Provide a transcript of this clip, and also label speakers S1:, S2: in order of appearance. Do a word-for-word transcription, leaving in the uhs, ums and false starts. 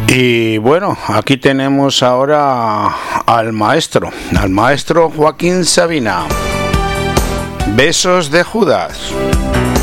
S1: Y bueno, aquí tenemos ahora al maestro, al maestro Joaquín Sabina. Besos de Judas.